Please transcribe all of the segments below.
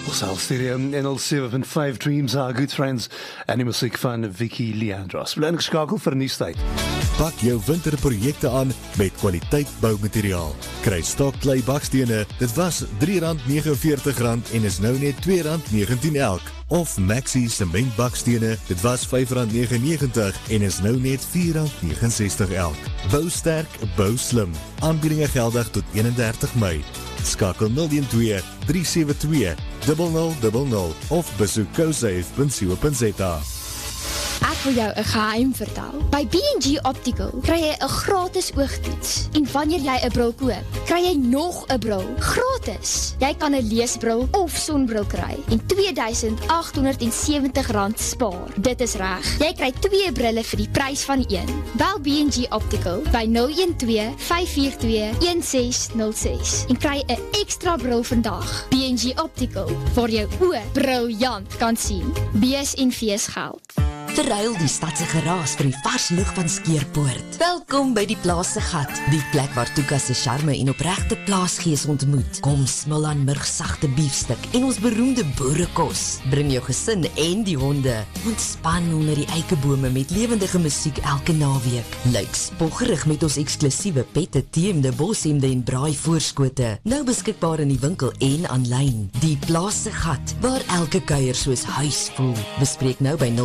Selfs die NL7.5 Dreams Are Good Friends en die musiek van Vicky Leandros. Bly ingeskakel vir nuustyd. Pak jou winterprojekte aan met kwaliteit boumateriaal. Kry stokklei bakstene, dit was R3.49 en is nou net R2.19 elk. Of Maxi sement bakstene, dit was R5.99 en is nou net R4.69 elk. Bou sterk, bou slim. Aanbiedinge geldig tot 31 Mei. Skakel 012 372 0000 of besoek cosafe.co.za. Ek wil jou 'n geheim vertel. By B&G Optical kry jy 'n gratis oogtoets. En wanneer jy 'n bril koop, kry jy nog 'n bril gratis. Jy kan 'n leesbril of sonbril kry en R2.870 spaar. Dit is reg. Jy kry 2 brille vir die prys van 1. Bel B&G Optical by 012 542 1606 en kry 'n ekstra bril vandag. B&G Optical, waar jou oë briljant kan sien. Bees en fees geld. Verruil die stadse geraas vir die vars lug van Skeerpoort. Welkom by die Plaas se Gat, die plek waar Tuka se charme en opregte plaasgees ontmoet. Kom smil aan murgsagte biefstuk en ons beroemde boerekos. Bring jou gesin en die honde. Ontspan onder die eikebome met lewendige musiek elke naweek. Lyk spoggerig met ons eksklusiewe pette, teemde, boshemde en braai voorskote. Nou beskikbaar in die winkel en aanlyn. Die Plaas se Gat, waar elke kuier soos huis voel. Bespreek nou by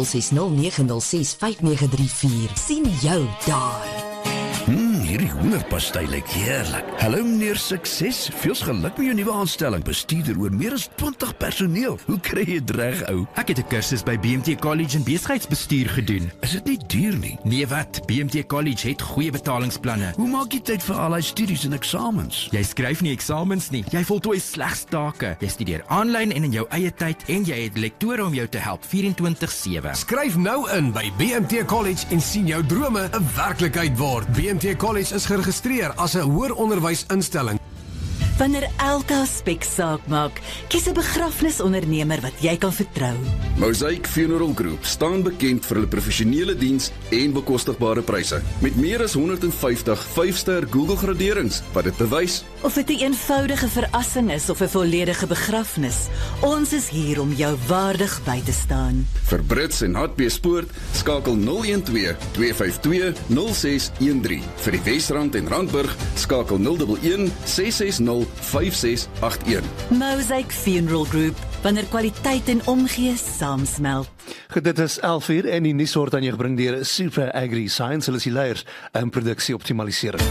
060-906-5934. Sien jou daar. Hierdie hoenderpastei lyk heerlik. Hallo meneer Sukses, veels geluk met jou nuwe aanstelling. Bestuurder oor meer as 20 personeel. Hoe kry jy dit reg, ou? Ek het 'n kursus by BMT College in besigheidsbestuur gedoen. Is dit nie duur nie? Nee wat, BMT College het goeie betalingsplanne. Hoe maak jy tyd vir al die studies en eksamens? Jy skryf nie eksamens nie, jy voltooi slegs take. Jy studeer aanlyn en in jou eie tyd en jy het lektore om jou te help 24/7. Skryf nou in by BMT College en sien jou drome 'n werklikheid word. BMT College is geregistreer as 'n hoër onderwysinstelling. Wanneer elke aspek saak maak, kies 'n begrafnisondernemer wat jy kan vertrou. Mosaic Funeral Group staan bekend vir hulle professionele diens en bekostigbare pryse. Met meer as 150 5-ster Google graderings wat dit bewys. Of dit 'n eenvoudige verrassing is of 'n volledige begrafnis, ons is hier om jou waardig by te staan. Vir Brits en Hartbeespoort skakel 012 252 0613. Vir die Wesrand en Randburg skakel 011 660 5681. Mosaic Funeral Group, wanneer kwaliteit en omgee saamsmelt. Goed, dit is 11:00 en die nuus word aan jou gebring deur Super Agri Science, hulle is die leiers in produksie optimalisering.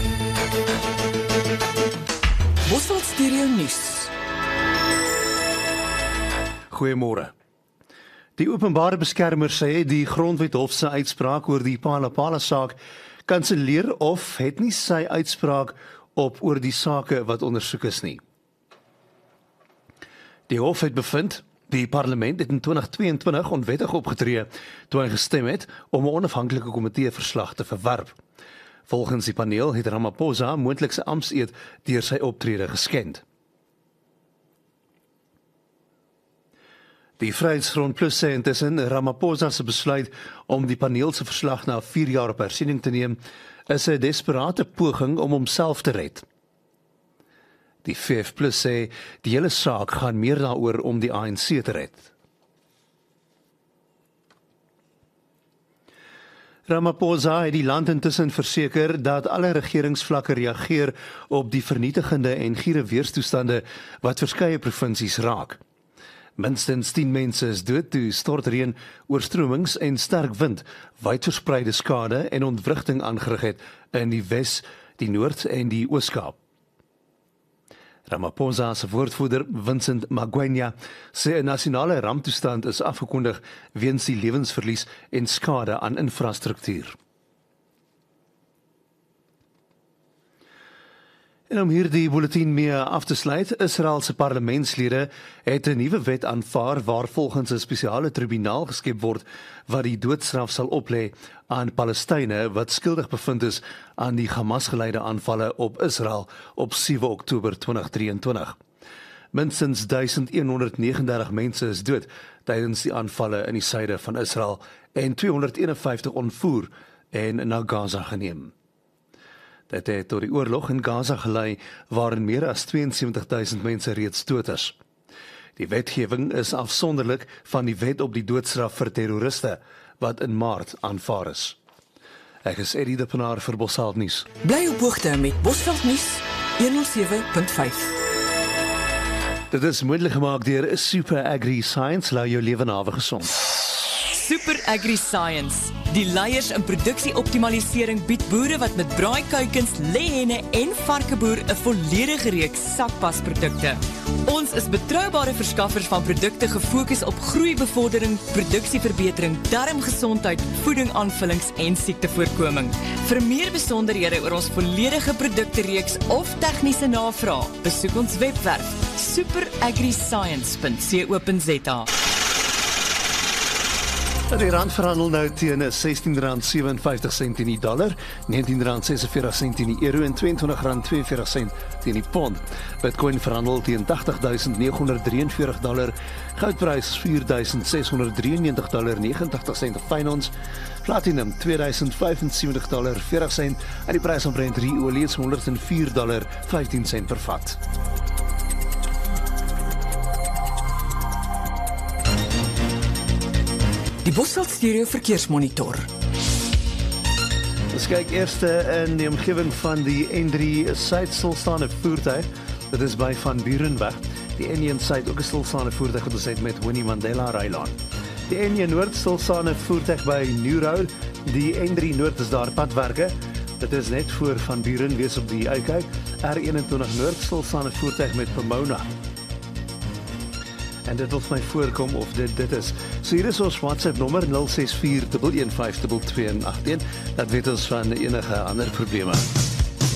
Bosveld Stereo Nuus. Goeiemôre. Die openbare beskermer sê die Grondwet Hof se uitspraak oor die Palapala saak kanselleer of het nie sy uitspraak op oor die sake wat ondersoek is nie. Die hof het bevind die parlement het in 2022 onwettig opgetree toe hy gestem het om 'n onafhanklike komitee verslag te verwerp. Volgens die paneel het Ramaphosa moontlik sy amptseed deur sy optrede geskend. Die Vryheidsfront Plus sê intussen Ramaphosa se besluit om die paneel se verslag na 4 jaar op hersiening te neem is 'n desperate poging om homself te red. Die VF Plus sê die hele saak gaan meer daaroor om die ANC te red. Ramaphosa het die land intussen verseker dat alle regeringsvlakke reageer op die vernietigende en giere weerstoestande wat verskeie provinsies raak. Minstens 10 mense is dood toe stortreën, oorstromings en sterk wind wydverspreide skade en ontwrigting aangerig het in die Wes, die Noord en die Oos-Kaap. Ramaphosa se woordvoerder Vincent Magwenya sê 'n nasionale ramptoestand is afgekondig weens die lewensverlies en skade aan infrastruktuur. En om hierdie bulletin mee af te sluit, Israel se parlementslede het 'n nuwe wet aanvaar waar volgens 'n spesiale tribunaal geskep word wat die doodstraf sal oplê aan Palestynë wat skuldig bevind is aan die Hamas-geleide aanvalle op Israel op 7 Oktober 2023. Minstens 1139 mense is dood tydens die aanvalle in die suide van Israel en 251 ontvoer en na Gaza geneem. Dit het tot die oorlog in Gaza gelei waarin meer as 72,000 mense reeds dood is. Die wetgewing is afsonderlik van die wet op die doodstraf vir terroriste wat in Maart aanvaar is. Ek is Eddie de Pinaar vir Bosveld Nuus. Bly op hoogte met Bosveld Nuus 107.5. Dit is moontlik gemaak deur Super Agri Science, laat jou lewe nawe gesond. Super Agri Science, die leiers in produksieoptimalisering bied boere wat met braaikuikens, lêhenne en varkeboer 'n volledige reeks sakpasprodukte. Ons is betroubare verskaffers van produkte gefokus op groeibevordering, produksieverbetering, darmgesondheid, voedingaanvullings en siektevoorkoming. Vir meer besonderhede oor ons volledige produktereeks of tegniese navraag, besoek ons webwerf superagriscience.co.za. Die rand verhandel nou teen R16.57 in die dollar, R19.46 in die euro en R22.42 teen die pond. Bitcoin verhandel teen $80.943, goudprys $4.693.89 op fyn ons, platinum $2.075.40 en die prys van Brent olie is $104.15 per vat. Die Bosveld Stereo Verkeersmonitor. Ons kyk eers in die omgewing van die N3 Suid stilstaande voertuig. Dit is by Van Burenweg. Die N1 Suid ook 'n stilstaande voertuig wat ons het met Winnie Mandela Rylaan. Die N1 Noord stilstaande voertuig by New Road. Die N3 Noord is daar padwerke. Dit is net voor Van Buren, wees op die uitkyk. R21 Noord stilstaande voertuig met Pomona. En dit wil vir my voorkom of dit is. So hier is ons WhatsApp nommer 064 115 2281. Dat weet ons van enige ander probleme.